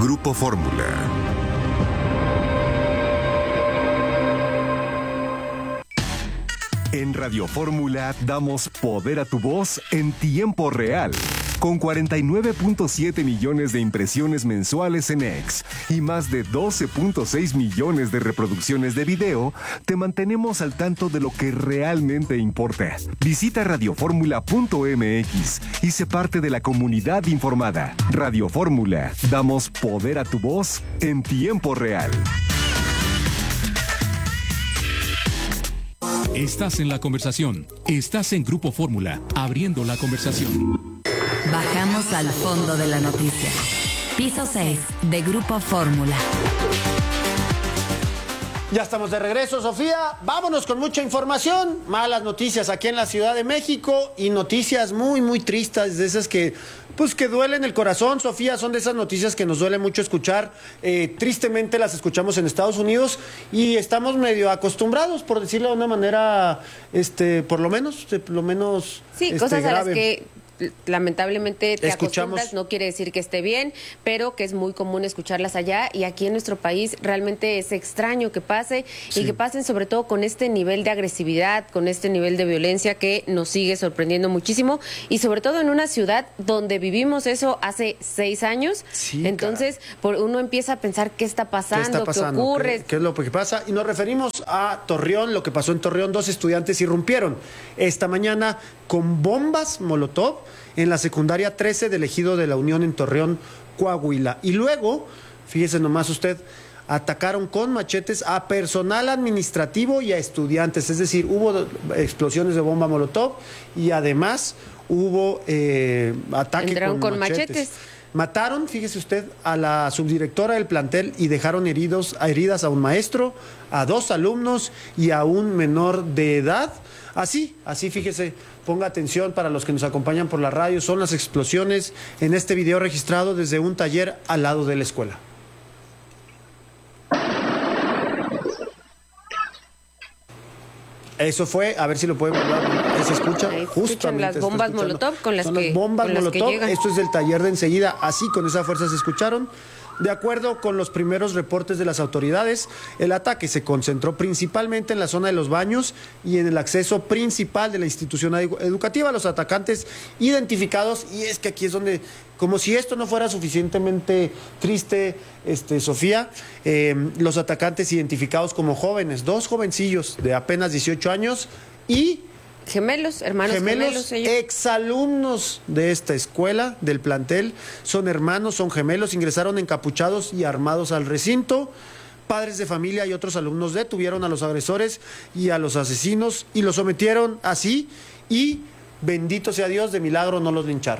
Grupo Fórmula. En Radio Fórmula damos poder a tu voz en tiempo real. Con 49.7 millones de impresiones mensuales en X y más de 12.6 millones de reproducciones de video, te mantenemos al tanto de lo que realmente importa. Visita radioformula.mx y sé parte de la comunidad informada. Radio Fórmula, damos poder a tu voz en tiempo real. Estás en la conversación. Estás en Grupo Fórmula, abriendo la conversación. Bajamos al fondo de la noticia. Piso 6 de Grupo Fórmula. Ya estamos de regreso, Sofía. Vámonos con mucha información. Malas noticias aquí en la Ciudad de México y noticias muy, muy tristes, de esas que duelen el corazón, Sofía. Son de esas noticias que nos duele mucho escuchar. Tristemente las escuchamos en Estados Unidos y estamos medio acostumbrados, por decirlo de una manera, por lo menos sí, cosas grave. A las que lamentablemente te acostumbras, no quiere decir que esté bien, pero que es muy común escucharlas allá, y aquí en nuestro país realmente es extraño que pase, sí. Y que pasen sobre todo con este nivel de agresividad, con este nivel de violencia que nos sigue sorprendiendo muchísimo, y sobre todo en una ciudad donde vivimos eso hace 6 años, sí, entonces uno empieza a pensar qué está pasando, qué ocurre. ¿Qué es lo que pasa? Y nos referimos a Torreón, lo que pasó en Torreón. 2 estudiantes irrumpieron esta mañana con bombas Molotov en la secundaria 13 del Ejido de la Unión en Torreón, Coahuila. Y luego, fíjese nomás usted, atacaron con machetes a personal administrativo y a estudiantes. Es decir, hubo explosiones de bomba Molotov y además hubo ataque con machetes. Mataron, fíjese usted, a la subdirectora del plantel y dejaron heridas a un maestro, a 2 alumnos y a un menor de edad. Así, fíjese, ponga atención para los que nos acompañan por la radio, son las explosiones en este video registrado desde un taller al lado de la escuela. Eso fue, a ver si lo podemos ver, se escucha justamente. Las bombas Molotov con las que llegan. Esto es del taller de enseguida, así con esa fuerza se escucharon. De acuerdo con los primeros reportes de las autoridades, el ataque se concentró principalmente en la zona de los baños y en el acceso principal de la institución educativa. Los atacantes identificados, y es que aquí es donde, como si esto no fuera suficientemente triste, Sofía, los atacantes identificados como jóvenes, 2 jovencillos de apenas 18 años y hermanos gemelos, exalumnos de esta escuela, del plantel, son hermanos, son gemelos, ingresaron encapuchados y armados al recinto. Padres de familia y otros alumnos detuvieron a los agresores y a los asesinos y los sometieron así, y bendito sea Dios, de milagro no los lincharon.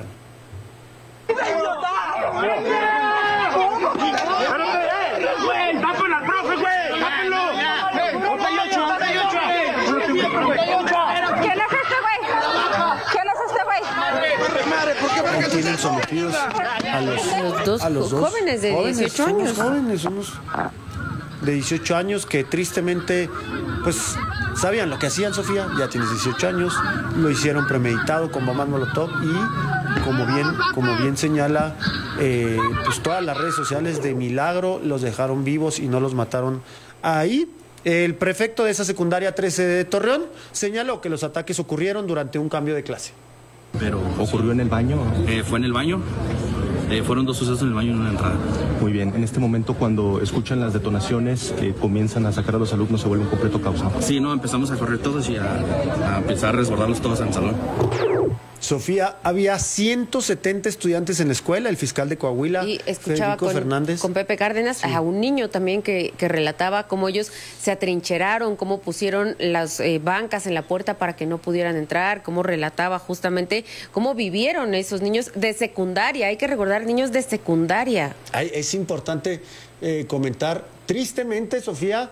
Tienen sometidos a los dos jóvenes de 18 años. Somos de 18 años que tristemente, pues, sabían lo que hacían, Sofía. Ya tienes 18 años, lo hicieron premeditado con bombas Molotov y, como bien señala, pues todas las redes sociales, de milagro los dejaron vivos y no los mataron ahí. El prefecto de esa secundaria 13 de Torreón señaló que los ataques ocurrieron durante un cambio de clase. Pero ¿ocurrió en el baño? Fue en el baño. Fueron 2 sucesos en el baño y una entrada. Muy bien. En este momento, cuando escuchan las detonaciones, comienzan a sacar a los alumnos, se vuelve un completo caos. Sí, no, empezamos a correr todos y a empezar a resguardarlos todos en el salón. Sofía, había 170 estudiantes en la escuela. El fiscal de Coahuila, y escuchaba con Pepe Cárdenas, sí, a un niño también que relataba cómo ellos se atrincheraron, cómo pusieron las bancas en la puerta para que no pudieran entrar, cómo relataba justamente cómo vivieron esos niños de secundaria. Hay que recordar, niños de secundaria. Es importante comentar, tristemente, Sofía,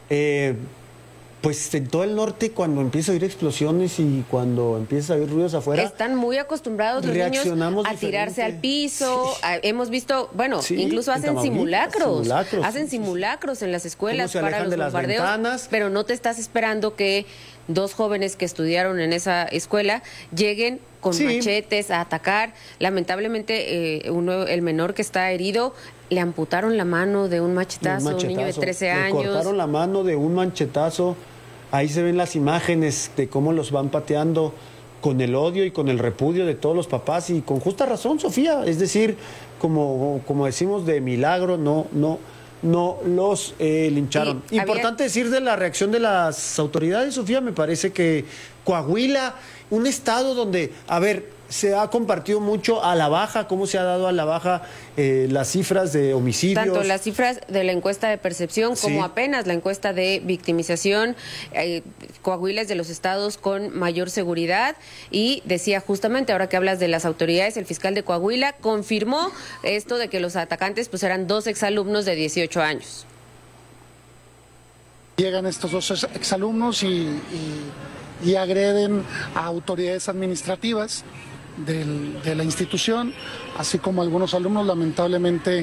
pues en todo el norte, cuando empieza a oír explosiones y cuando empieza a oír ruidos afuera, están muy acostumbrados los niños a tirarse al piso. Sí. Hemos visto, sí, incluso hacen simulacros en las escuelas para los bombardeos, pero no te estás esperando que 2 jóvenes que estudiaron en esa escuela lleguen con machetes a atacar. Lamentablemente, el menor que está herido, le amputaron la mano de un machetazo, un niño de 13 años. Le cortaron la mano de un machetazo. Ahí se ven las imágenes de cómo los van pateando con el odio y con el repudio de todos los papás, y con justa razón, Sofía. Es decir, como decimos, de milagro no los lincharon. Importante decir de la reacción de las autoridades, Sofía. Me parece que Coahuila, un estado donde, se ha compartido mucho a la baja, cómo se ha dado a la baja las cifras de homicidios. Tanto las cifras de la encuesta de percepción como apenas la encuesta de victimización. Coahuila es de los estados con mayor seguridad, y decía justamente, ahora que hablas de las autoridades, el fiscal de Coahuila confirmó esto de que los atacantes pues eran 2 exalumnos de 18 años. Llegan estos 2 exalumnos y agreden a autoridades administrativas de la institución, así como algunos alumnos. Lamentablemente,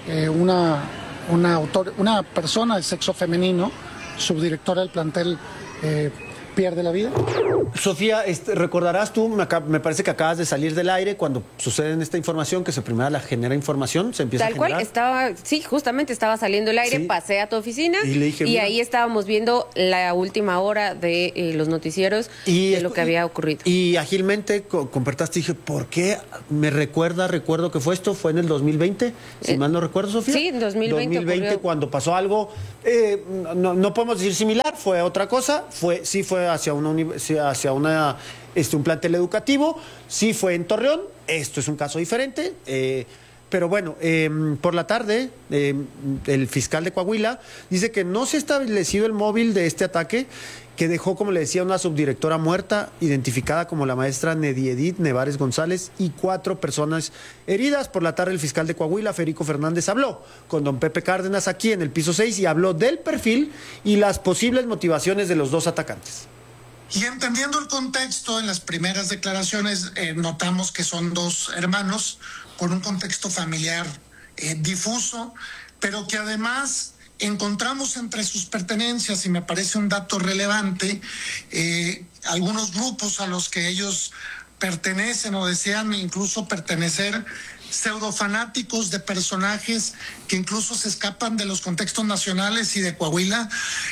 una persona de sexo femenino, subdirectora del plantel, pierde la vida. Sofía, recordarás tú, me parece que acabas de salir del aire cuando sucede esta información, que se primero la genera información, se empieza a generar. Tal cual, justamente estaba saliendo el aire, pasé a tu oficina y le dije, ahí estábamos viendo la última hora de los noticieros de lo que había ocurrido. Y ágilmente compartaste, dije, ¿por qué? Recuerdo que fue en el 2020, si mal no recuerdo, Sofía. Sí, en 2020 cuando pasó algo, no podemos decir similar, fue otra cosa, fue hacia una universidad, hacia un plantel educativo, sí fue en Torreón. Esto es un caso diferente, pero bueno, por la tarde el fiscal de Coahuila dice que no se ha establecido el móvil de este ataque, que dejó, como le decía, una subdirectora muerta, identificada como la maestra Nediedit Nevares González, y 4 personas heridas. Por la tarde el fiscal de Coahuila, Federico Fernández, habló con don Pepe Cárdenas aquí en el piso 6 y habló del perfil y las posibles motivaciones de los 2 atacantes. Y entendiendo el contexto, en las primeras declaraciones notamos que son 2 hermanos con un contexto familiar difuso, pero que además encontramos entre sus pertenencias, y me parece un dato relevante, algunos grupos a los que ellos pertenecen o desean incluso pertenecer, pseudofanáticos de personajes que incluso se escapan de los contextos nacionales y de Coahuila.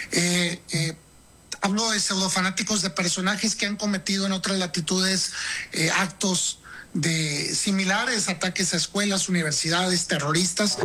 Hablo de pseudofanáticos de personajes que han cometido en otras latitudes actos similares, ataques a escuelas, universidades, terroristas.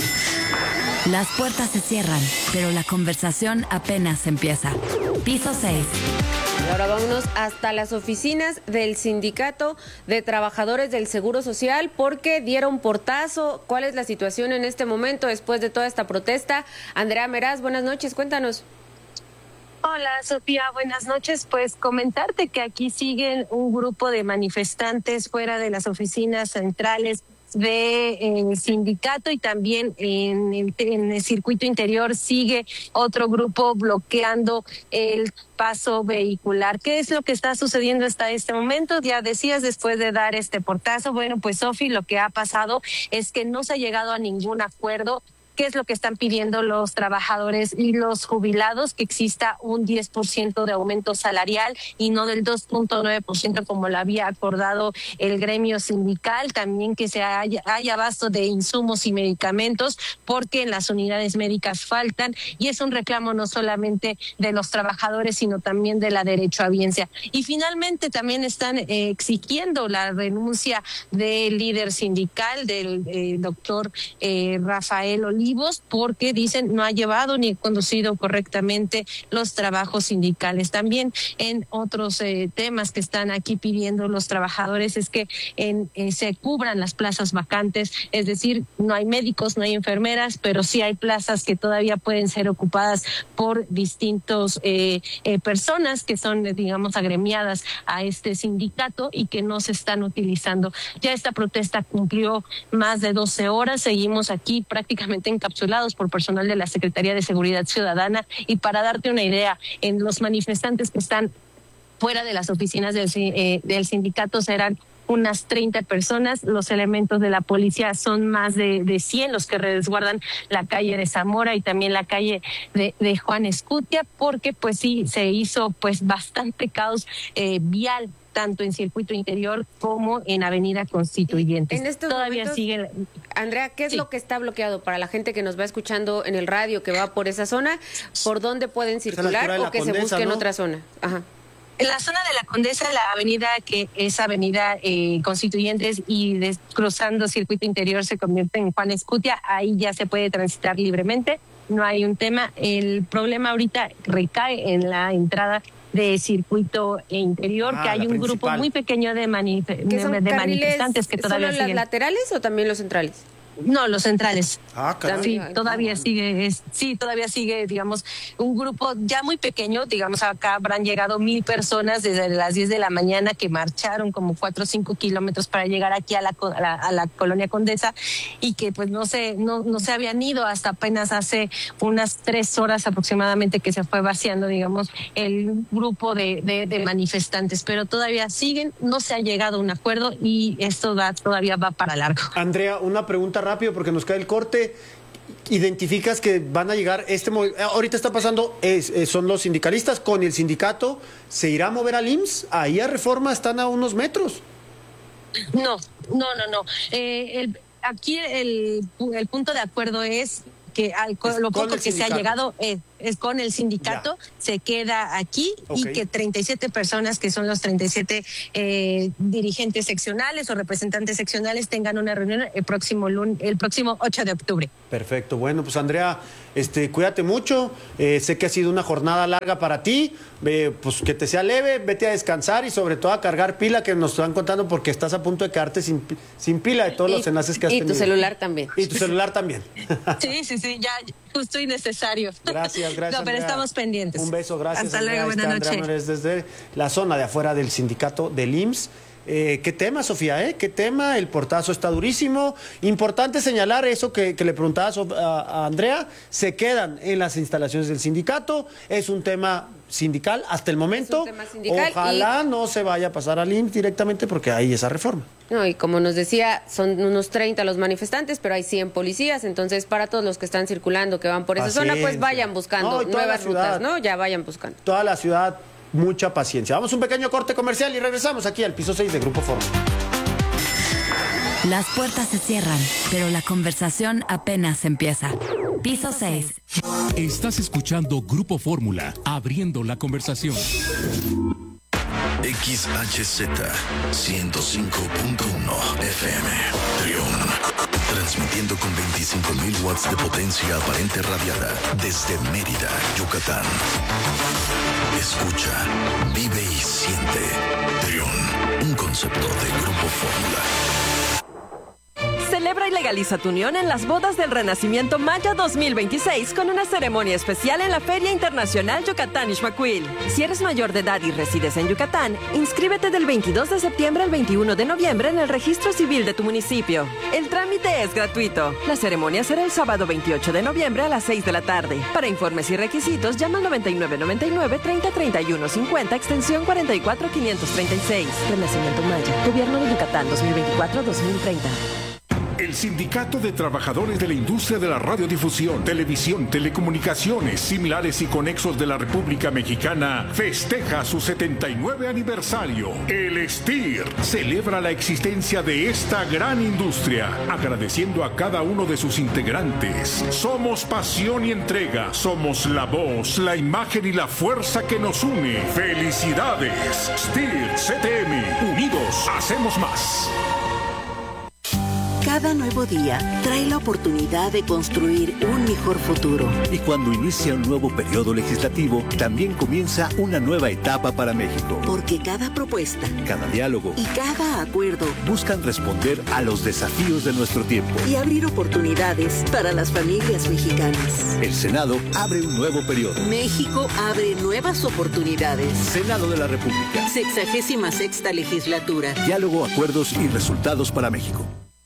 Las puertas se cierran, pero la conversación apenas empieza. Piso 6. Y ahora vámonos hasta las oficinas del Sindicato de Trabajadores del Seguro Social, porque dieron portazo. ¿Cuál es la situación en este momento después de toda esta protesta? Andrea Meraz, buenas noches, cuéntanos. Hola, Sofía, buenas noches. Pues comentarte que aquí siguen un grupo de manifestantes fuera de las oficinas centrales del sindicato, y también en el circuito interior sigue otro grupo bloqueando el paso vehicular. ¿Qué es lo que está sucediendo hasta este momento? Ya decías, después de dar este portazo, bueno, pues Sofi, lo que ha pasado es que no se ha llegado a ningún acuerdo. ¿Qué es lo que están pidiendo los trabajadores y los jubilados? Que exista un 10% de aumento salarial y no del 2.9% como lo había acordado el gremio sindical. También que se haya abasto de insumos y medicamentos, porque en las unidades médicas faltan, y es un reclamo no solamente de los trabajadores, sino también de la derechohabiencia. Y finalmente también están exigiendo la renuncia del líder sindical, del doctor Rafael Olivos, porque dicen no ha llevado ni conducido correctamente los trabajos sindicales. También en otros temas que están aquí pidiendo los trabajadores es que se cubran las plazas vacantes, es decir, no hay médicos, no hay enfermeras, pero sí hay plazas que todavía pueden ser ocupadas por distintos personas que son, digamos, agremiadas a este sindicato y que no se están utilizando. Ya esta protesta cumplió más de 12 horas, seguimos aquí prácticamente encapsulados por personal de la Secretaría de Seguridad Ciudadana, y para darte una idea, en los manifestantes que están fuera de las oficinas del sindicato serán unas 30 personas. Los elementos de la policía son más de 100 los que resguardan la calle de Zamora y también la calle de Juan Escutia, porque pues sí, se hizo pues bastante caos vial, tanto en circuito interior como en Avenida Constituyentes. En estos todavía momentos, sigue. Andrea, ¿qué es lo que está bloqueado para la gente que nos va escuchando en el radio, que va por esa zona? ¿Por dónde pueden circular o que se busquen otra zona? Ajá. En la zona de la Condesa, la avenida que es Avenida Constituyentes y cruzando circuito interior se convierte en Juan Escutia, ahí ya se puede transitar libremente, no hay un tema. El problema ahorita recae en la entrada de circuito interior, que hay un grupo muy pequeño de manifestantes que todavía siguen. ¿Solo las laterales o también los centrales? No, los centrales. Caray. Sí, todavía sigue, digamos, un grupo ya muy pequeño, digamos, acá habrán llegado 1,000 personas desde las 10 de la mañana que marcharon como 4 o 5 kilómetros para llegar aquí a la colonia Condesa y que pues no se habían ido hasta apenas hace unas 3 horas aproximadamente que se fue vaciando, digamos, el grupo de manifestantes, pero todavía siguen, no se ha llegado a un acuerdo y esto todavía va para largo. Andrea, una pregunta rápido porque nos cae el corte. ¿Identificas que van a llegar ahorita está pasando, son los sindicalistas con el sindicato, se irá a mover al IMSS? Ahí a Reforma están a unos metros. No. Aquí el punto de acuerdo es que lo poco que se ha llegado es con el sindicato, se queda aquí y que 37 personas, que son los 37 dirigentes seccionales o representantes seccionales, tengan una reunión el próximo 8 de octubre. Perfecto, bueno, pues Andrea, cuídate mucho, sé que ha sido una jornada larga para ti, pues que te sea leve, vete a descansar y sobre todo a cargar pila, que nos están contando porque estás a punto de quedarte sin pila de todos los enlaces que has tenido. Y tu celular también. Y tu celular también. Sí, ya justo y necesario. Gracias. No, pero Andrea. Estamos pendientes. Un beso, gracias. Hasta luego, buenas noches. Andrea Márquez desde la zona de afuera del sindicato del IMSS. ¿Qué tema, Sofía? ¿Qué tema? El portazo está durísimo. Importante señalar eso que le preguntabas a Andrea. Se quedan en las instalaciones del sindicato. Es un tema sindical hasta el momento. Es un tema sindical. Ojalá no se vaya a pasar al IMSS directamente porque hay esa reforma. No, y como nos decía, son unos 30 los manifestantes, pero hay 100 policías. Entonces, para todos los que están circulando, que van por esa zona, pues vayan buscando nuevas rutas, ¿no? Ya vayan buscando. Toda la ciudad, mucha paciencia. Vamos a un pequeño corte comercial y regresamos aquí al piso 6 de Grupo Fórmula. Las puertas se cierran, pero la conversación apenas empieza. Piso 6. Estás escuchando Grupo Fórmula, abriendo la conversación. XHZ 105.1 FM Trión, transmitiendo con 25.000 watts de potencia aparente radiada desde Mérida, Yucatán. Escucha, vive y siente Trión, un concepto de Grupo Fórmula. Celebra y legaliza tu unión en las bodas del Renacimiento Maya 2026 con una ceremonia especial en la Feria Internacional Yucatán Ixmaquil. Si eres mayor de edad y resides en Yucatán, inscríbete del 22 de septiembre al 21 de noviembre en el registro civil de tu municipio. El trámite es gratuito. La ceremonia será el sábado 28 de noviembre a las 6 de la tarde. Para informes y requisitos, llama al 9999 30 31 50, extensión 44536. Renacimiento Maya, Gobierno de Yucatán 2024-2030. El Sindicato de Trabajadores de la Industria de la Radiodifusión, Televisión, Telecomunicaciones, Similares y Conexos de la República Mexicana festeja su 79 aniversario. El STIR celebra la existencia de esta gran industria, agradeciendo a cada uno de sus integrantes. Somos pasión y entrega, somos la voz, la imagen y la fuerza que nos une. ¡Felicidades! STIR CTM, unidos hacemos más. Cada nuevo día trae la oportunidad de construir un mejor futuro. Y cuando inicia un nuevo periodo legislativo, también comienza una nueva etapa para México. Porque cada propuesta, cada diálogo y cada acuerdo buscan responder a los desafíos de nuestro tiempo y abrir oportunidades para las familias mexicanas. El Senado abre un nuevo periodo. México abre nuevas oportunidades. Senado de la República. 66ª legislatura. Diálogo, acuerdos y resultados para México.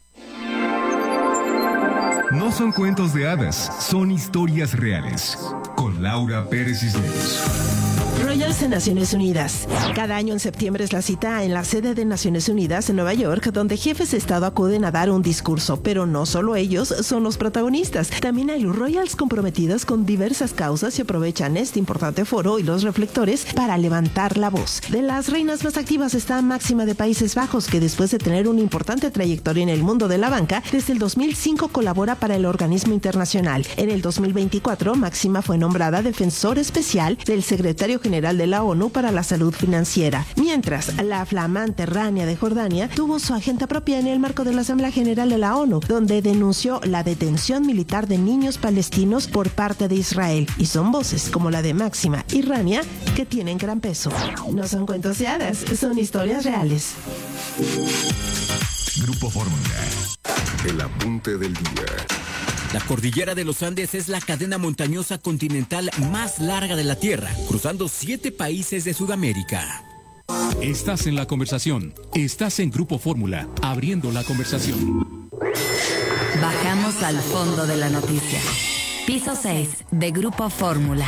No son cuentos de hadas, son historias reales. Con Laura Pérez Cisneros. Royal Millennials en Naciones Unidas. Cada año en septiembre es la cita en la sede de Naciones Unidas en Nueva York, donde jefes de Estado acuden a dar un discurso, pero no solo ellos son los protagonistas. También hay los royals comprometidos con diversas causas y aprovechan este importante foro y los reflectores para levantar la voz. De las reinas más activas está Máxima de Países Bajos, que después de tener una importante trayectoria en el mundo de la banca, desde el 2005 colabora para el organismo internacional. En el 2024, Máxima fue nombrada defensor especial del secretario general de la ONU para la salud financiera, mientras la flamante Rania de Jordania tuvo su agenda propia en el marco de la Asamblea General de la ONU, donde denunció la detención militar de niños palestinos por parte de Israel, y son voces como la de Máxima y Rania que tienen gran peso. No son cuentos de hadas, son historias reales. Grupo Fórmula. El apunte del día. La cordillera de los Andes es la cadena montañosa continental más larga de la Tierra, cruzando 7 países de Sudamérica. Estás en la conversación. Estás en Grupo Fórmula, abriendo la conversación. Bajamos al fondo de la noticia. Piso 6 de Grupo Fórmula.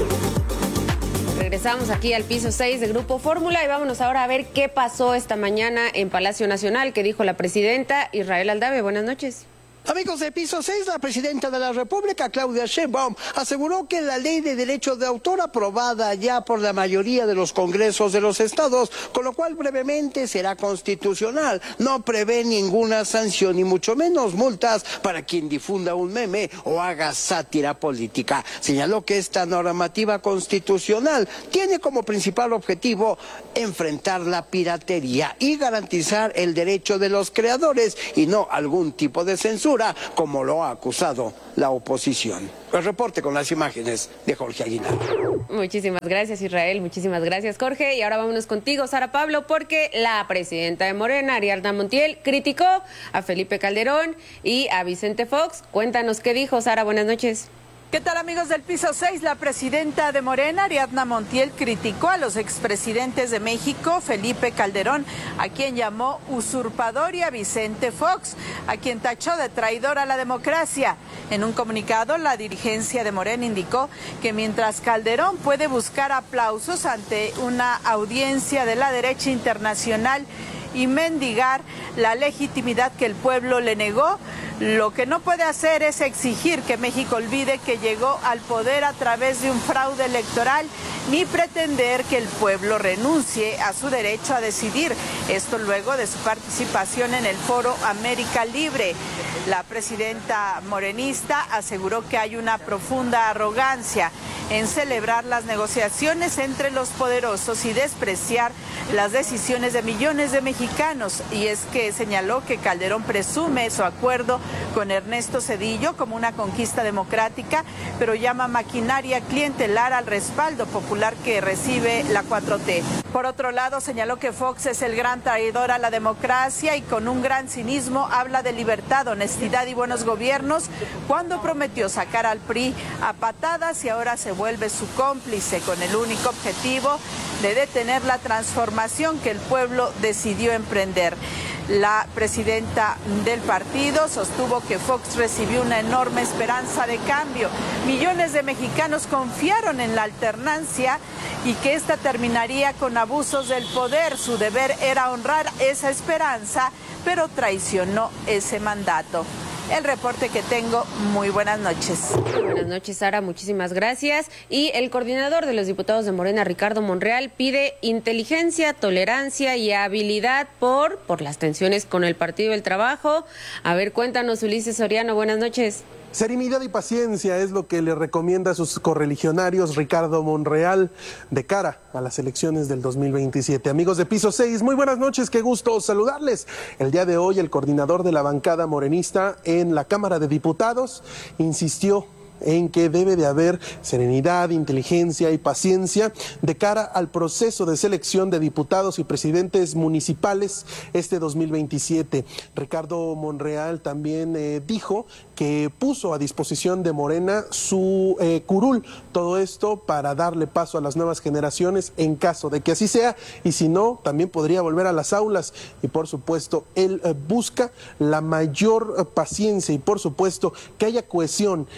Regresamos aquí al piso 6 de Grupo Fórmula y vámonos ahora a ver qué pasó esta mañana en Palacio Nacional, que dijo la presidenta Israel Aldave. Buenas noches. Amigos de Piso 6, la presidenta de la República, Claudia Sheinbaum, aseguró que la ley de derechos de autor aprobada ya por la mayoría de los congresos de los estados, con lo cual brevemente será constitucional, no prevé ninguna sanción ni mucho menos multas para quien difunda un meme o haga sátira política. Señaló que esta normativa constitucional tiene como principal objetivo enfrentar la piratería y garantizar el derecho de los creadores y no algún tipo de censura, como lo ha acusado la oposición. El reporte con las imágenes de Jorge Aguilar. Muchísimas gracias, Israel. Muchísimas gracias, Jorge. Y ahora vámonos contigo, Sara Pablo, porque la presidenta de Morena, Ariadna Montiel, criticó a Felipe Calderón y a Vicente Fox. Cuéntanos qué dijo, Sara. Buenas noches. ¿Qué tal, amigos del Piso 6? La presidenta de Morena, Ariadna Montiel, criticó a los expresidentes de México, Felipe Calderón, a quien llamó usurpador, y a Vicente Fox, a quien tachó de traidor a la democracia. En un comunicado, la dirigencia de Morena indicó que mientras Calderón puede buscar aplausos ante una audiencia de la derecha internacional y mendigar la legitimidad que el pueblo le negó, lo que no puede hacer es exigir que México olvide que llegó al poder a través de un fraude electoral, ni pretender que el pueblo renuncie a su derecho a decidir. Esto luego de su participación en el Foro América Libre. La presidenta morenista aseguró que hay una profunda arrogancia en celebrar las negociaciones entre los poderosos y despreciar las decisiones de millones de mexicanos. Y es que señaló que Calderón presume su acuerdo con Ernesto Zedillo como una conquista democrática, pero llama maquinaria clientelar al respaldo popular que recibe la 4T. Por otro lado, señaló que Fox es el gran traidor a la democracia y con un gran cinismo habla de libertad, honestidad y buenos gobiernos cuando prometió sacar al PRI a patadas y ahora se vuelve su cómplice con el único objetivo de detener la transformación que el pueblo decidió emprender. La presidenta del partido sostuvo que Fox recibió una enorme esperanza de cambio. Millones de mexicanos confiaron en la alternancia y que esta terminaría con abusos del poder. Su deber era honrar esa esperanza, pero traicionó ese mandato. El reporte que tengo. Muy buenas noches. Buenas noches, Sara. Muchísimas gracias. Y el coordinador de los diputados de Morena, Ricardo Monreal, pide inteligencia, tolerancia y habilidad por las tensiones con el Partido del Trabajo. A ver, cuéntanos, Ulises Soriano. Buenas noches. Serenidad y paciencia es lo que le recomienda a sus correligionarios Ricardo Monreal de cara a las elecciones del 2027. Amigos de Piso 6, muy buenas noches, qué gusto saludarles. El día de hoy el coordinador de la bancada morenista en la Cámara de Diputados insistió en que debe de haber serenidad, inteligencia y paciencia de cara al proceso de selección de diputados y presidentes municipales este 2027. Ricardo Monreal también dijo que puso a disposición de Morena su curul, todo esto para darle paso a las nuevas generaciones en caso de que así sea, y si no, también podría volver a las aulas. Y por supuesto, él busca la mayor paciencia y por supuesto que haya cohesión entre los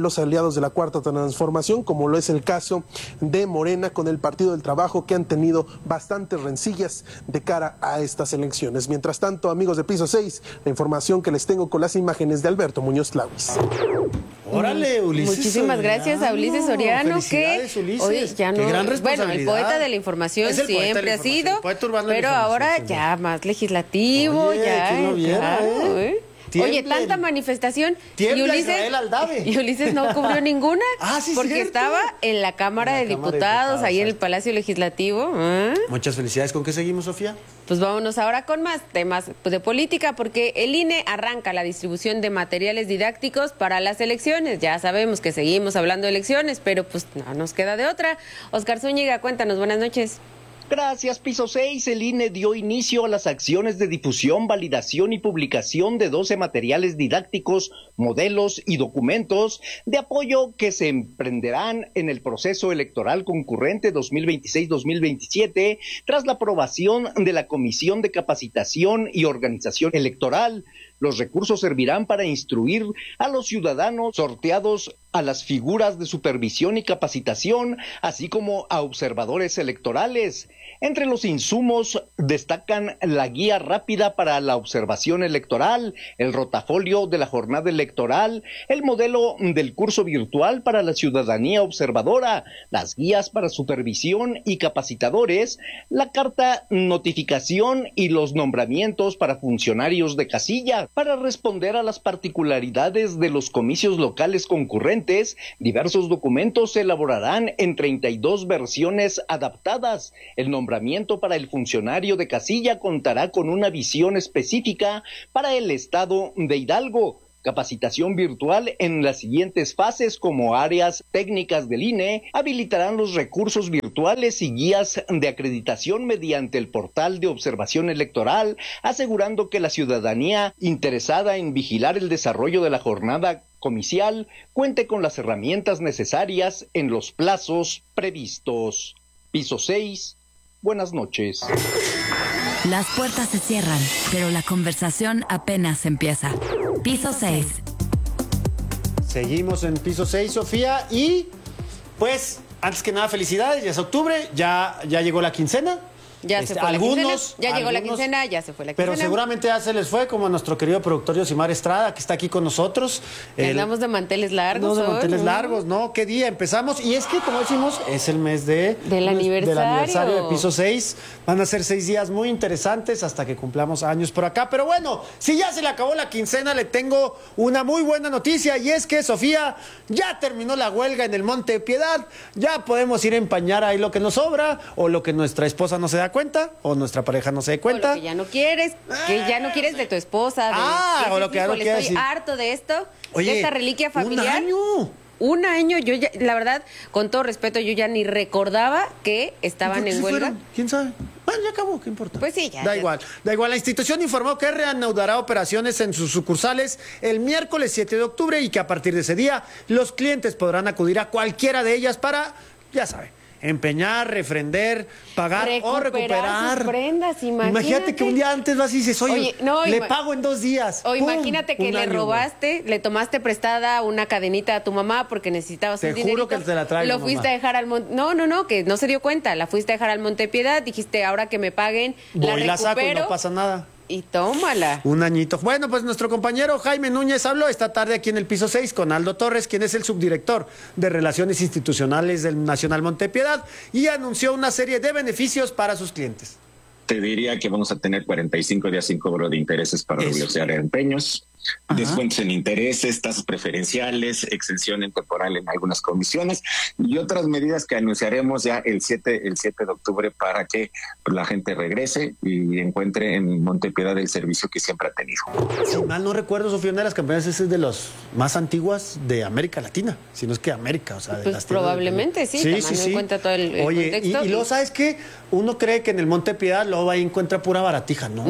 los aliados de la Cuarta Transformación, como lo es el caso de Morena con el Partido del Trabajo, que han tenido bastantes rencillas de cara a estas elecciones. Mientras tanto, amigos de Piso 6, la información que les tengo con las imágenes de Alberto Muñoz Clavis. Órale, Ulises. Muchísimas gracias a Ulises Soriano, que hoy ya no, gran responsabilidad. Bueno, el poeta de la información siempre ha sido, pero ahora ya más legislativo. Oye, ya, ¿quién lo viera, Oye, tanta manifestación y Ulises no cubrió ninguna porque cierto. Estaba en la Cámara de Diputados, ahí en el Palacio Legislativo. Muchas felicidades. ¿Con qué seguimos, Sofía? Pues vámonos ahora con más temas de política, porque el INE arranca la distribución de materiales didácticos para las elecciones. Ya sabemos que seguimos hablando de elecciones, pero pues no nos queda de otra. Oscar Zúñiga, cuéntanos, buenas noches. Gracias, Piso 6. El INE dio inicio a las acciones de difusión, validación y publicación de 12 materiales didácticos, modelos y documentos de apoyo que se emprenderán en el proceso electoral concurrente 2026-2027 tras la aprobación de la Comisión de Capacitación y Organización Electoral. Los recursos servirán para instruir a los ciudadanos sorteados a las figuras de supervisión y capacitación, así como a observadores electorales. Entre los insumos destacan la guía rápida para la observación electoral, el rotafolio de la jornada electoral, el modelo del curso virtual para la ciudadanía observadora, las guías para supervisión y capacitadores, la carta notificación y los nombramientos para funcionarios de casilla. Para responder a las particularidades de los comicios locales concurrentes, diversos documentos se elaborarán en 32 versiones adaptadas. El nombramiento para el funcionario de casilla contará con una visión específica para el estado de Hidalgo. Capacitación virtual en las siguientes fases como áreas técnicas del INE, habilitarán los recursos virtuales y guías de acreditación mediante el portal de observación electoral, asegurando que la ciudadanía interesada en vigilar el desarrollo de la jornada comicial cuente con las herramientas necesarias en los plazos previstos. Piso 6, buenas noches. Las puertas se cierran, pero la conversación apenas empieza. Piso 6. Seguimos en Piso 6, Sofía, y pues, antes que nada, felicidades, ya es octubre, ya llegó la quincena. Ya se fue algunos, la quincena, ya llegó la quincena, ya se fue la quincena. Pero seguramente ya se les fue, como a nuestro querido productor Yosimar Estrada, que está aquí con nosotros. Hablamos de manteles largos. ¿No? ¿Qué día empezamos? Y es que, como decimos, es el mes del aniversario de Piso 6. Van a ser 6 días muy interesantes hasta que cumplamos años por acá. Pero bueno, si ya se le acabó la quincena, le tengo una muy buena noticia, y es que, Sofía, ya terminó la huelga en el Monte de Piedad. Ya podemos ir a empañar ahí lo que nos sobra, o lo que nuestra esposa no se da cuenta, o nuestra pareja no se dé cuenta. O lo que ya no quieres, de tu esposa. O lo que ya no quieres. Estoy harto de esto, oye, de esta reliquia familiar. Un año, yo ya, la verdad, con todo respeto, yo ya ni recordaba que estaban en huelga. ¿Quién sabe? Bueno, ya acabó, ¿qué importa? Pues sí, ya. Da igual. La institución informó que reanudará operaciones en sus sucursales el miércoles 7 de octubre y que a partir de ese día los clientes podrán acudir a cualquiera de ellas para, ya sabe, empeñar, refrender, pagar o recuperar sus prendas. Imagínate que un día antes vas y dices, oye le pago en 2 días. O imagínate que le robaste, le tomaste prestada una cadenita a tu mamá porque necesitabas un dinerito. Te juro que te la traigo, lo fuiste a dejar al monte. No, que no se dio cuenta. La fuiste a dejar al Monte Piedad, dijiste, ahora que me paguen, voy, la saco y no pasa nada. Y tómala. Un añito. Bueno, pues nuestro compañero Jaime Núñez habló esta tarde aquí en el Piso 6 con Aldo Torres, quien es el subdirector de Relaciones Institucionales del Nacional Montepiedad, y anunció una serie de beneficios para sus clientes. Te diría que vamos a tener 45 días sin cobro de intereses para negociar empeños, descuentos en intereses, tasas preferenciales, exención temporal en algunas comisiones y otras medidas que anunciaremos ya el 7 de octubre para que la gente regrese y encuentre en Montepiedad el servicio que siempre ha tenido. Si mal no recuerdo, Sofía, una de las campañas es de las más antiguas de América Latina, si no es que América, o sea, de pues las probablemente sí, tomando en cuenta todo el contexto. Y luego, ¿sabes qué? Uno cree que en el Montepiedad luego va y encuentra pura baratija, ¿no?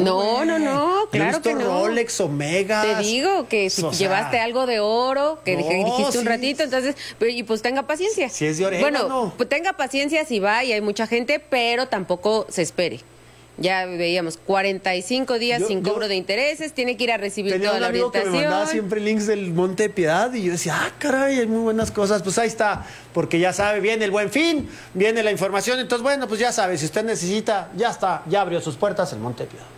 No, claro que no. Rolex, Omega. Te digo que si llevaste algo de oro, que dijiste un ratito, entonces, y pues tenga paciencia. Si es de orégano. Bueno, pues tenga paciencia si va y hay mucha gente, pero tampoco se espere. Ya veíamos 45 días sin cobro de intereses, tiene que ir a recibir toda la orientación. Que me mandaba siempre links del Monte Piedad y yo decía, caray, hay muy buenas cosas. Pues ahí está, porque ya sabe, viene el Buen Fin, viene la información. Entonces, bueno, pues ya sabe, si usted necesita, ya está, ya abrió sus puertas el Monte Piedad.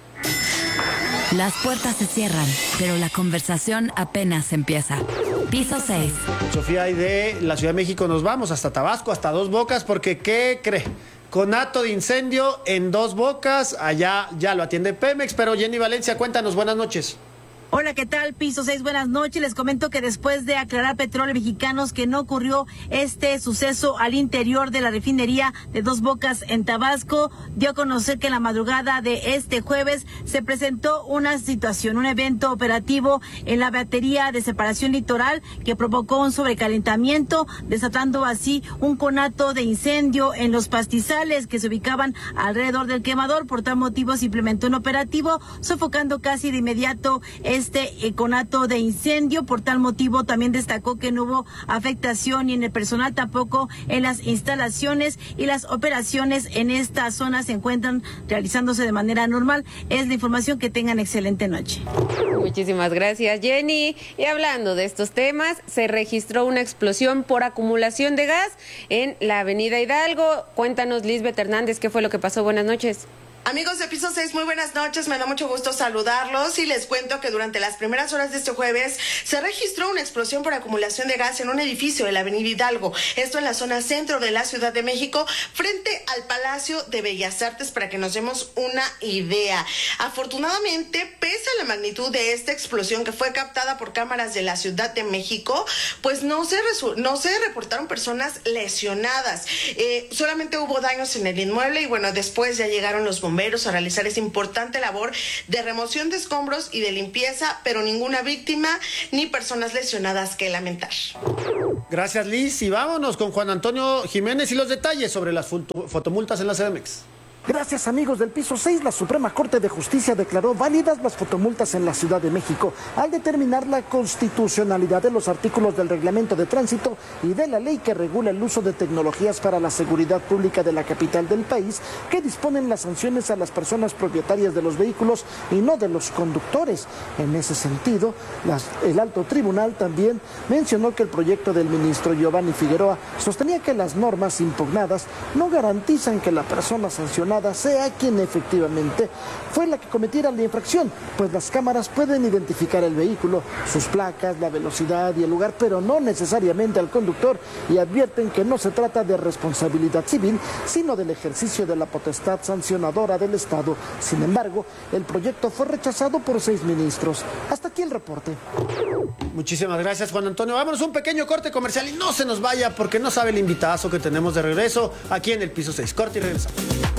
Las puertas se cierran, pero la conversación apenas empieza. Piso 6. Sofía, y de la Ciudad de México nos vamos hasta Tabasco, hasta Dos Bocas, porque ¿qué cree? Conato de incendio en Dos Bocas, allá ya lo atiende Pemex, pero Jenny Valencia, cuéntanos, buenas noches. Hola, ¿qué tal? Piso 6, buenas noches. Les comento que después de aclarar Petróleos Mexicanos que no ocurrió este suceso al interior de la refinería de Dos Bocas en Tabasco, dio a conocer que en la madrugada de este jueves se presentó una situación, un evento operativo en la batería de separación litoral que provocó un sobrecalentamiento, desatando así un conato de incendio en los pastizales que se ubicaban alrededor del quemador. Por tal motivo se implementó un operativo sofocando casi de inmediato este conato de incendio. Por tal motivo también destacó que no hubo afectación ni en el personal, tampoco en las instalaciones, y las operaciones en esta zona se encuentran realizándose de manera normal. Es la información. Que tengan excelente noche. Muchísimas gracias, Jenny. Y hablando de estos temas, se registró una explosión por acumulación de gas en la avenida Hidalgo. Cuéntanos, Lisbeth Hernández, ¿qué fue lo que pasó? Buenas noches. Amigos de Piso 6, muy buenas noches, me da mucho gusto saludarlos y les cuento que durante las primeras horas de este jueves se registró una explosión por acumulación de gas en un edificio de la avenida Hidalgo, esto en la zona centro de la Ciudad de México, frente al Palacio de Bellas Artes, para que nos demos una idea. Afortunadamente, pese a la magnitud de esta explosión que fue captada por cámaras de la Ciudad de México, pues no se reportaron personas lesionadas, solamente hubo daños en el inmueble y bueno, después ya llegaron los bomberos a realizar esa importante labor de remoción de escombros y de limpieza, pero ninguna víctima ni personas lesionadas que lamentar. Gracias, Liz, y vámonos con Juan Antonio Jiménez y los detalles sobre las fotomultas en la CDMX. Gracias, amigos del Piso 6, la Suprema Corte de Justicia declaró válidas las fotomultas en la Ciudad de México al determinar la constitucionalidad de los artículos del Reglamento de Tránsito y de la ley que regula el uso de tecnologías para la seguridad pública de la capital del país, que disponen las sanciones a las personas propietarias de los vehículos y no de los conductores. En ese sentido, el alto tribunal también mencionó que el proyecto del ministro Giovanni Figueroa sostenía que las normas impugnadas no garantizan que la persona sancionada sea quien efectivamente fue la que cometiera la infracción, pues las cámaras pueden identificar el vehículo, sus placas, la velocidad y el lugar, pero no necesariamente al conductor, y advierten que no se trata de responsabilidad civil, sino del ejercicio de la potestad sancionadora del Estado. Sin embargo, el proyecto fue rechazado por 6 ministros. Hasta aquí el reporte. Muchísimas gracias, Juan Antonio. Vámonos a un pequeño corte comercial y no se nos vaya, porque no sabe el invitazo que tenemos de regreso aquí en el Piso 6. Corte y regresamos.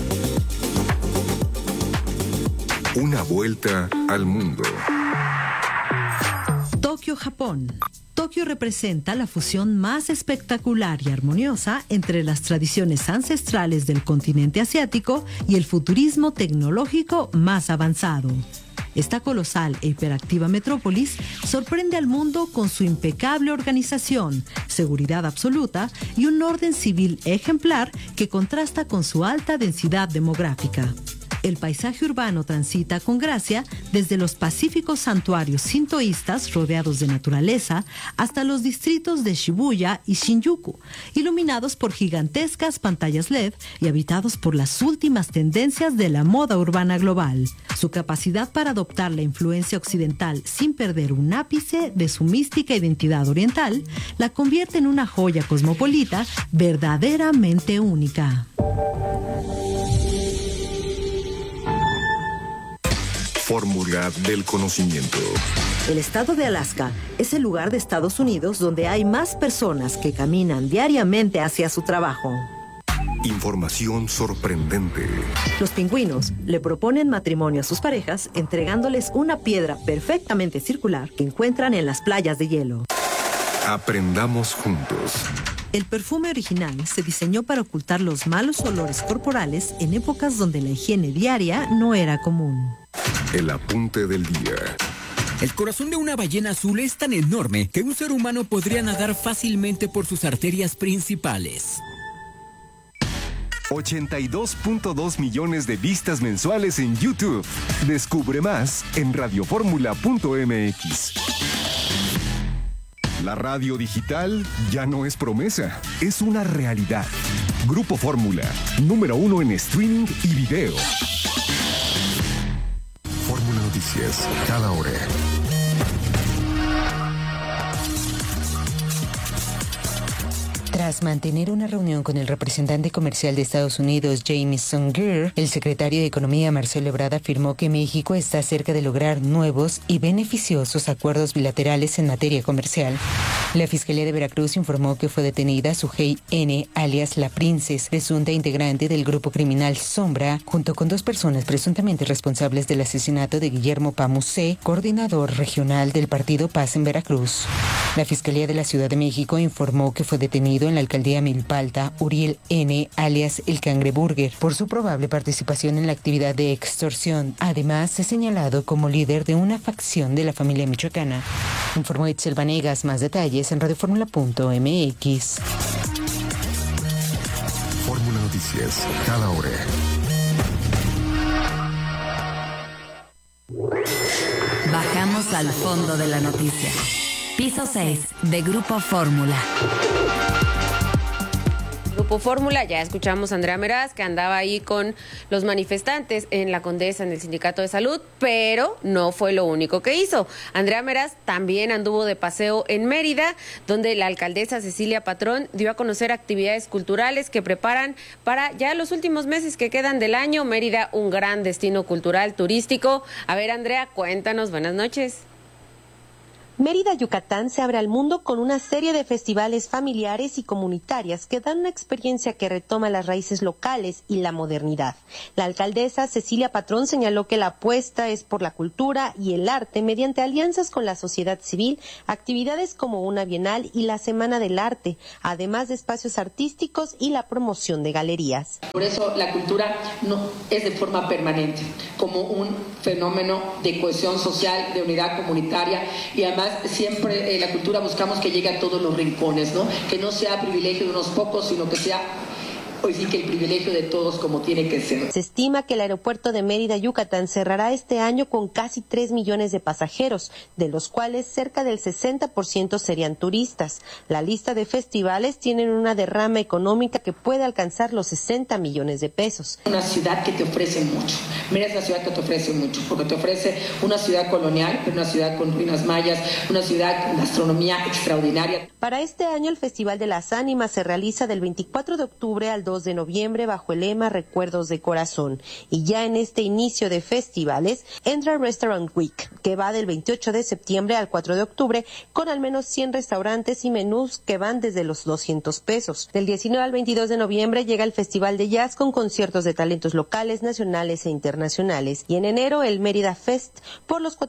Una vuelta al mundo. Tokio, Japón. Tokio representa la fusión más espectacular y armoniosa entre las tradiciones ancestrales del continente asiático y el futurismo tecnológico más avanzado. Esta colosal e hiperactiva metrópolis sorprende al mundo con su impecable organización, seguridad absoluta y un orden civil ejemplar que contrasta con su alta densidad demográfica. El paisaje urbano transita con gracia desde los pacíficos santuarios sintoístas rodeados de naturaleza hasta los distritos de Shibuya y Shinjuku, iluminados por gigantescas pantallas LED y habitados por las últimas tendencias de la moda urbana global. Su capacidad para adoptar la influencia occidental sin perder un ápice de su mística identidad oriental la convierte en una joya cosmopolita verdaderamente única. Fórmula del conocimiento. El estado de Alaska es el lugar de Estados Unidos donde hay más personas que caminan diariamente hacia su trabajo. Información sorprendente. Los pingüinos le proponen matrimonio a sus parejas entregándoles una piedra perfectamente circular que encuentran en las playas de hielo. Aprendamos juntos. El perfume original se diseñó para ocultar los malos olores corporales en épocas donde la higiene diaria no era común. El apunte del día. El corazón de una ballena azul es tan enorme que un ser humano podría nadar fácilmente por sus arterias principales. 82.2 millones de vistas mensuales en YouTube. Descubre más en radioformula.mx. La radio digital ya no es promesa, es una realidad. Grupo Fórmula, número 1 en streaming y video. Fórmula Noticias, cada hora. Tras mantener una reunión con el representante comercial de Estados Unidos, Jamieson Greer, el secretario de Economía, Marcelo Ebrard, afirmó que México está cerca de lograr nuevos y beneficiosos acuerdos bilaterales en materia comercial. La Fiscalía de Veracruz informó que fue detenida Sujei N., alias La Princess, presunta integrante del grupo criminal Sombra, junto con 2 personas presuntamente responsables del asesinato de Guillermo Pamusé, coordinador regional del Partido Paz en Veracruz. La Fiscalía de la Ciudad de México informó que fue detenido en la alcaldía Milpalta Uriel N., alias El Cangreburger, por su probable participación en la actividad de extorsión. Además, es señalado como líder de una facción de la familia michoacana. Informó Itzel Vanegas. Más detalles en radioformula.mx. Fórmula Noticias, cada hora. Bajamos al fondo de la noticia. Piso 6 de Grupo Fórmula. Grupo Fórmula, ya escuchamos a Andrea Meraz, que andaba ahí con los manifestantes en la Condesa, en el Sindicato de Salud, pero no fue lo único que hizo. Andrea Meraz también anduvo de paseo en Mérida, donde la alcaldesa Cecilia Patrón dio a conocer actividades culturales que preparan para ya los últimos meses que quedan del año. Mérida, un gran destino cultural, turístico. A ver, Andrea, cuéntanos, buenas noches. Mérida, Yucatán, se abre al mundo con una serie de festivales familiares y comunitarias que dan una experiencia que retoma las raíces locales y la modernidad. La alcaldesa Cecilia Patrón señaló que la apuesta es por la cultura y el arte mediante alianzas con la sociedad civil, actividades como una bienal y la Semana del Arte, además de espacios artísticos y la promoción de galerías. Por eso la cultura no es de forma permanente, como un fenómeno de cohesión social, de unidad comunitaria, y además siempre la cultura buscamos que llegue a todos los rincones, ¿no? Que no sea privilegio de unos pocos, sino que sea hoy sí que el privilegio de todos, como tiene que ser. Se estima que el aeropuerto de Mérida, Yucatán, cerrará este año con casi 3 millones de pasajeros, de los cuales cerca del 60% serían turistas. La lista de festivales tienen una derrama económica que puede alcanzar los 60 millones de pesos. Una ciudad que te ofrece mucho. Mérida es una ciudad que te ofrece mucho, porque te ofrece una ciudad colonial, pero una ciudad con ruinas mayas, una ciudad con gastronomía extraordinaria. Para este año, el Festival de las Ánimas se realiza del 24 de octubre al 2 de noviembre bajo el lema Recuerdos de Corazón. Y ya en este inicio de festivales entra Restaurant Week, que va del 28 de septiembre al 4 de octubre, con al menos 100 restaurantes y menús que van desde los 200 pesos. Del 19 al 22 de noviembre llega el Festival de Jazz con conciertos de talentos locales, nacionales e internacionales. Y en enero el Mérida Fest por los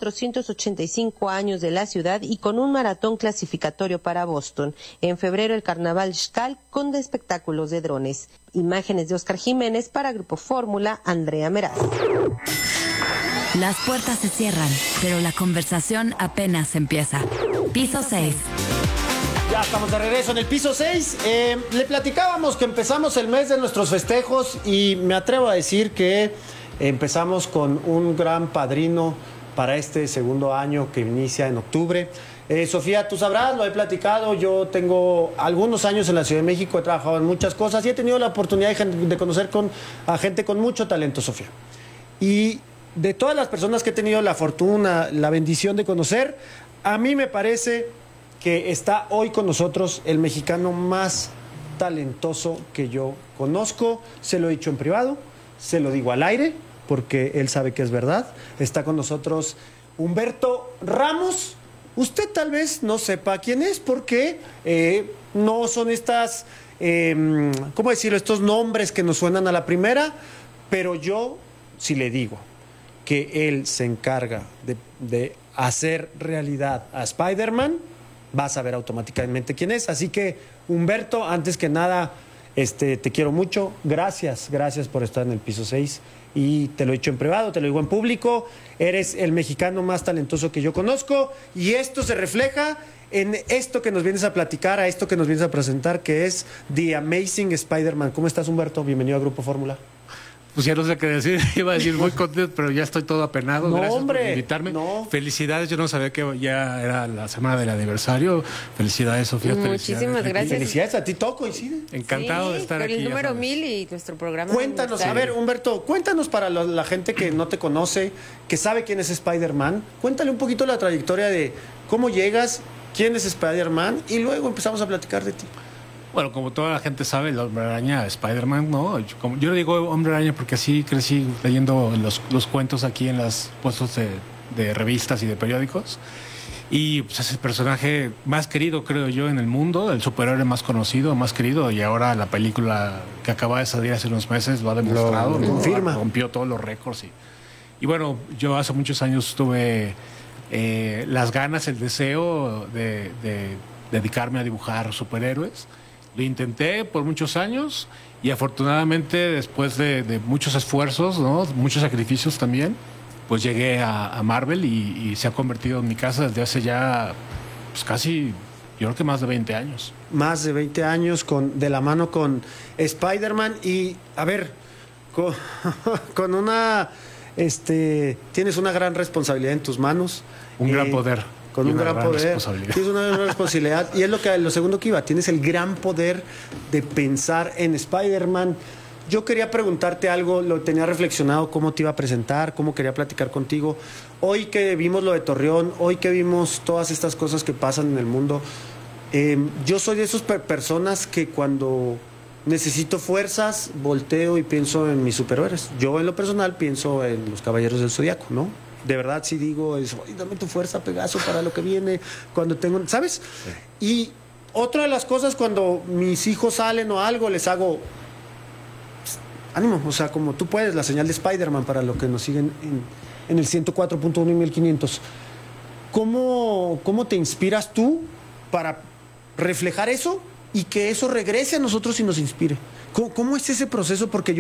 485 años de la ciudad y con un maratón clasificatorio para Boston. En febrero el Carnaval Xcal con espectáculos de drones. Imágenes de Oscar Jiménez para Grupo Fórmula, Andrea Meraz. Las puertas se cierran, pero la conversación apenas empieza. Piso 6. Ya estamos de regreso en el piso 6. Le platicábamos que empezamos el mes de nuestros festejos y me atrevo a decir que empezamos con un gran padrino para este segundo año que inicia en octubre. Sofía, tú sabrás, lo he platicado, yo tengo algunos años en la Ciudad de México, he trabajado en muchas cosas y he tenido la oportunidad de conocer a gente con mucho talento, Sofía. Y de todas las personas que he tenido la fortuna, la bendición de conocer, a mí me parece que está hoy con nosotros el mexicano más talentoso que yo conozco. Se lo he dicho en privado, se lo digo al aire, porque él sabe que es verdad. Está con nosotros Humberto Ramos. Usted tal vez no sepa quién es porque no son estas, ¿cómo decirlo? Estos nombres que nos suenan a la primera, pero yo sí le digo que él se encarga de hacer realidad a Spider-Man, va a saber automáticamente quién es. Así que, Humberto, antes que nada, Te quiero mucho, gracias por estar en el piso 6 y te lo he dicho en privado, te lo digo en público, eres el mexicano más talentoso que yo conozco y esto se refleja en esto que nos vienes a platicar, a esto que nos vienes a presentar, que es The Amazing Spider-Man. ¿Cómo estás, Humberto? Bienvenido a Grupo Fórmula. Pues ya no sé qué decir, iba a decir muy contento, pero ya estoy todo apenado. No, gracias hombre, por invitarme. no. Felicidades, yo no sabía que ya era la semana del aniversario. Felicidades, Sofía. Muchísimas gracias. Felicidades a ti, todo coincide. Encantado de estar aquí. El número 1000 y nuestro programa. Cuéntanos, a ver, Humberto, cuéntanos para la gente que no te conoce, que sabe quién es Spider-Man, cuéntale un poquito la trayectoria de cómo llegas, quién es Spider-Man y luego empezamos a platicar de ti. Bueno, como toda la gente sabe, el Hombre Araña, Spider-Man, ¿no? Yo le digo Hombre Araña porque así crecí leyendo los cuentos aquí en los puestos de revistas y de periódicos. Y pues, es el personaje más querido, creo yo, en el mundo, el superhéroe más conocido, más querido. Y ahora la película que acaba de salir hace unos meses lo ha demostrado. Lo confirma. Rompió todos los récords. Y bueno, yo hace muchos años tuve las ganas, el deseo de dedicarme a dibujar superhéroes. Lo intenté por muchos años y afortunadamente después de muchos esfuerzos, ¿no? Muchos sacrificios también, pues llegué a Marvel y se ha convertido en mi casa desde hace ya pues casi, yo creo que más de 20 años. Más de 20 años de la mano con Spider-Man y, a ver, con una... tienes una gran responsabilidad en tus manos. Un gran poder. Con un gran poder. Tienes una gran responsabilidad. Y es lo segundo que iba. Tienes el gran poder de pensar en Spider-Man. Yo quería preguntarte algo, lo tenía reflexionado, cómo te iba a presentar, cómo quería platicar contigo. Hoy que vimos lo de Torreón, hoy que vimos todas estas cosas que pasan en el mundo, yo soy de esas personas que cuando necesito fuerzas, volteo y pienso en mis superhéroes. Yo en lo personal pienso en los Caballeros del Zodiaco, ¿no? De verdad sí digo, dame tu fuerza, Pegaso, para lo que viene, cuando tengo, ¿sabes? Sí. Y otra de las cosas, cuando mis hijos salen o algo, les hago ánimo, o sea, como tú puedes, la señal de Spider-Man para los que nos siguen en el 104.1 y 1500. ¿Cómo te inspiras tú para reflejar eso y que eso regrese a nosotros y nos inspire? ¿Cómo es ese proceso? Porque yo